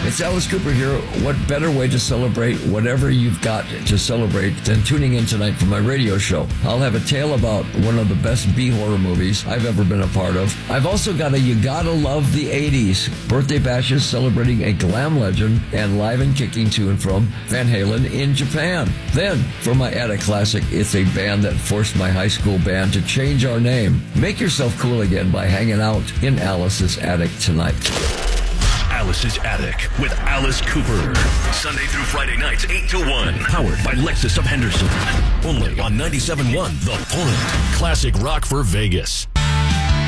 It's Alice Cooper here. What better way to celebrate whatever you've got to celebrate than tuning in tonight for my radio show? I'll have a tale about one of the best B-horror movies I've ever been a part of. I've also got a You Gotta Love the 80s birthday bashes celebrating a glam legend and live and kicking to and from Van Halen in Japan. Then, for my attic classic, it's a band that forced my high school band to change our name. Make yourself cool again by hanging out in Alice's attic tonight. Alice's Attic with Alice Cooper. Sunday through Friday nights, 8 to 1. Powered by Lexus of Henderson. Only on 97.1 The Point. Classic rock for Vegas.